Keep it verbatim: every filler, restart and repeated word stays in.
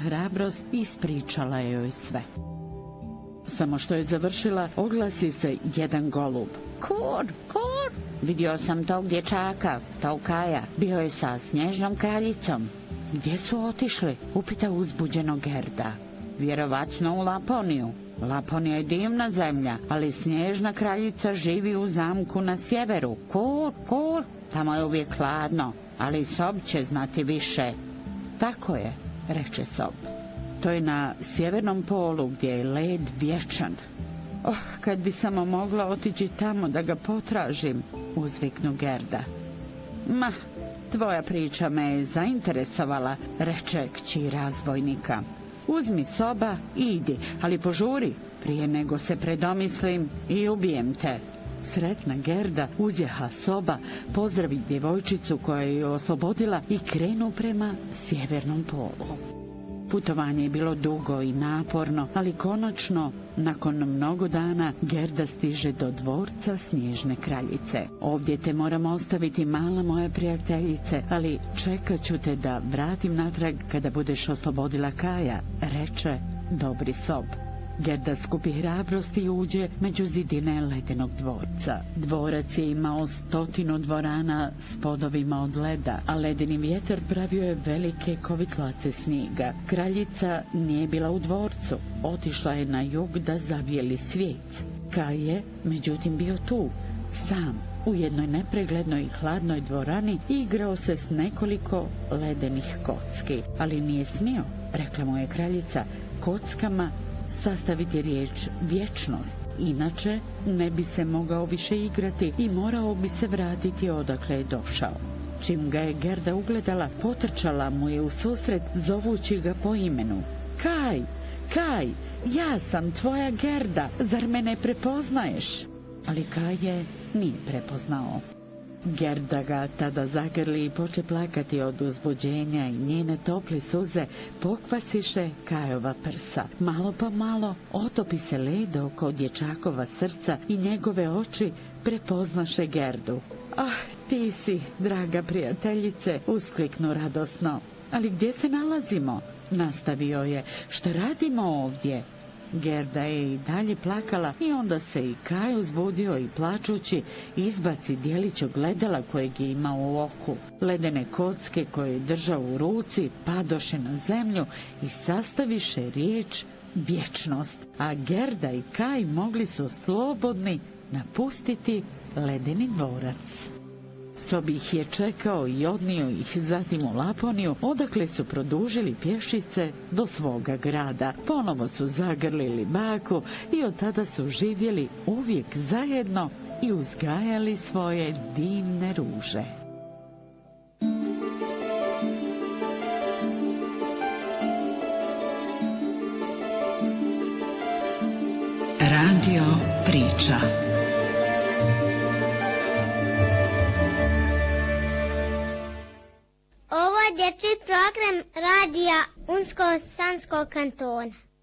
hrabrost i ispričala joj sve. Samo što je završila, oglasi se jedan golub. Kur, kur, vidio sam tog dječaka, tog Kaja, bio je sa Snježnom kraljicom. Gdje su otišli? Upita uzbuđeno Gerda. Vjerovatno u Laponiju. Laponija je divna zemlja, ali Snježna kraljica živi u zamku na sjeveru. Kur, kur, tamo je uvijek hladno, ali Sob će znati više. Tako je, reče Sob. To je na sjevernom polu gdje je led vječan. Oh, kad bi samo mogla otići tamo da ga potražim, uzviknu Gerda. Ma, tvoja priča me je zainteresovala, reče kći razbojnika. Uzmi Soba i idi, ali požuri, prije nego se predomislim i ubijem te. Sretna Gerda uzjeha Soba, pozdravi djevojčicu koja je oslobodila i krenu prema sjevernom polu. Putovanje je bilo dugo i naporno, ali konačno, nakon mnogo dana, Gerda stiže do dvorca Snježne kraljice. Ovdje te moram ostaviti, mala moja prijateljice, ali čekat ću te da vratim natrag kada budeš oslobodila Kaja, reče dobri Sob. Gerda skupi hrabrost i uđe među zidine ledenog dvorca. Dvorac je imao stotinu dvorana s podovima od leda, a ledeni vjetar pravio je velike kovitlace snijega. Kraljica nije bila u dvorcu, otišla je na jug da zavijeli svijet. Kaj je, međutim, bio tu, sam, u jednoj nepreglednoj i hladnoj dvorani i igrao se s nekoliko ledenih kocki. Ali nije smio, rekla mu je kraljica, kockama sastaviti riječ vječnost, inače ne bi se mogao više igrati i morao bi se vratiti odakle je došao. Čim ga je Gerda ugledala, potrčala mu je u susret zovući ga po imenu. Kaj, Kaj, ja sam tvoja Gerda, zar me ne prepoznaješ? Ali Kaj je nije prepoznao. Gerda ga tada zagrli i poče plakati od uzbuđenja i njene tople suze pokvasiše Kajova prsa. Malo po malo otopi se led oko dječakova srca i njegove oči prepoznaše Gerdu. Ah, ti si, draga prijateljice, uskliknu radosno. Ali gdje se nalazimo? Nastavio je. Šta radimo ovdje? Gerda je i dalje plakala i onda se i Kaj uzbudio i plačući izbaci dijelić ogledala kojeg je imao u oku. Ledene kocke koje je držao u ruci padoše na zemlju i sastaviše riječ vječnost, a Gerda i Kaj mogli su slobodni napustiti ledeni dvorac. Sob ih je čekao i odnio ih zatim u Laponiju, odakle su produžili pješice do svoga grada. Ponovo su zagrlili baku i od tada su živjeli uvijek zajedno i uzgajali svoje divne ruže. Radio priča. Ovo je dječji program radija Unsko-Sanskog kantona.